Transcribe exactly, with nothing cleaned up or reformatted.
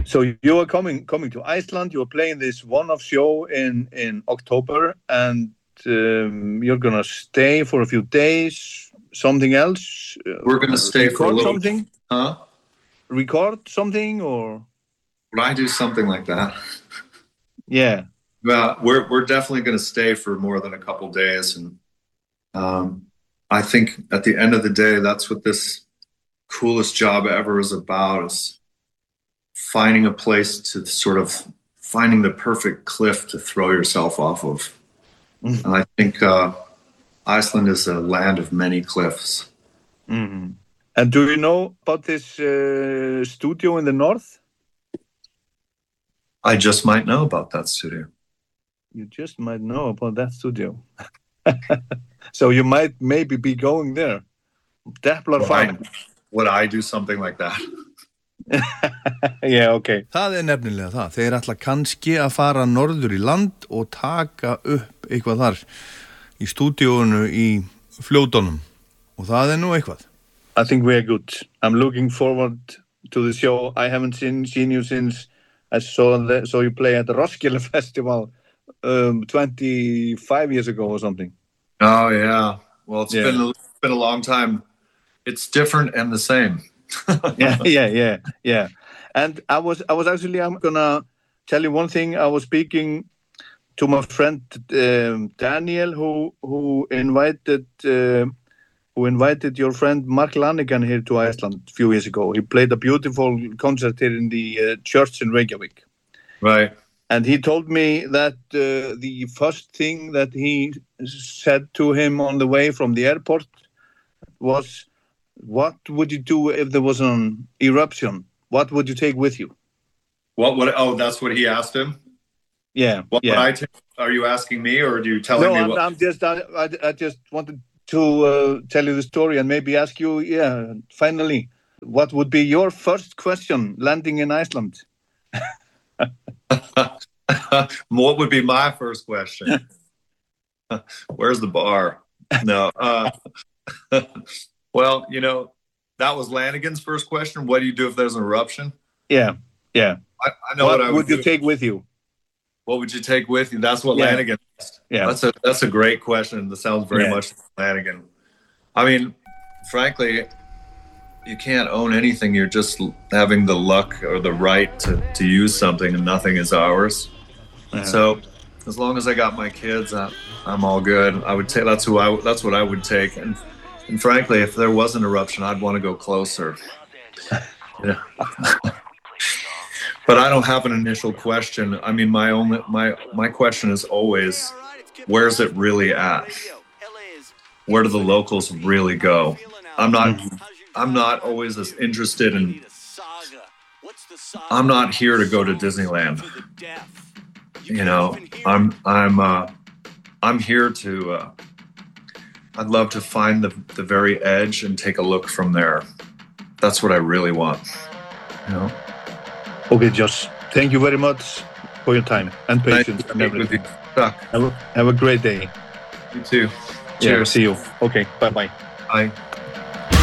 So you are coming coming to Iceland. You are playing this one-off show in, in October, and um, you're gonna stay for a few days. Something else? We're gonna stay record for a little. Something? Huh? Record something or? Would I do something like that? Yeah. Well, we're we're definitely gonna stay for more than a couple days, and um, I think at the end of the day, that's what this coolest job ever is about: is finding a place to sort of finding the perfect cliff to throw yourself off of. Mm-hmm. And I think uh, Iceland is a land of many cliffs. Mm-hmm. And do you know about this uh, studio in the north? I just might know about that studio. You just might know about that studio. So you might maybe be going there. Deplar farm. Would I do something like that? Yeah, okay. Það er nefnilega það. Þeir ætla kannski að fara norður í land og taka upp eitthvað þar í stúdíónu í Fljótunum. Og það er nú eitthvað. I think we are good. I'm looking forward to the show. I haven't seen, seen you since I saw, the, saw you play at the Roskilde Festival um, twenty-five years ago or something. Oh, yeah. Well, it's yeah. been, a, been a long time. It's different and the same. yeah, yeah, yeah, yeah. And I was, I was actually, I'm gonna tell you one thing. I was speaking to my friend um, Daniel, who who invited uh, who invited your friend Mark Lanegan here to Iceland a few years ago. He played a beautiful concert here in the uh, church in Reykjavik. Right. And he told me that uh, the first thing that he said to him on the way from the airport was, what would you do if there was an eruption? What would you take with you? What would, oh, that's what he asked him? Yeah. What yeah. would I take? Are you asking me or are you telling no, me I'm, what? No, I'm just, I, I just wanted to uh, tell you the story and maybe ask you, yeah, finally, what would be your first question landing in Iceland? What would be my first question? Where's the bar? No. Uh, well, you know, that was Lanigan's first question. What do you do if there's an eruption? Yeah, yeah. I, I know what, what I would, would you do. take with you? What would you take with you? That's what yeah. Lanigan asked. Yeah. That's a that's a great question. That sounds very yeah. much like Lanigan. I mean, frankly, you can't own anything. You're just having the luck or the right to, to use something, and nothing is ours. Yeah. So, as long as I got my kids, I, I'm all good. I would take that's who I that's what I would take. And and frankly, if there was an eruption, I'd want to go closer. Yeah. But I don't have an initial question. I mean, my only my my question is always, where's it really at? Where do the locals really go? I'm not mm-hmm. I'm not always as interested in I'm not here to go to Disneyland. You know, I'm I'm uh, I'm here to uh, I'd love to find the the very edge and take a look from there. That's what I really want. You know. Okay, Josh, thank you very much for your time and patience and everything. Have a, have a great day. You too. Cheers. Yeah, see you. Okay, bye-bye. Bye.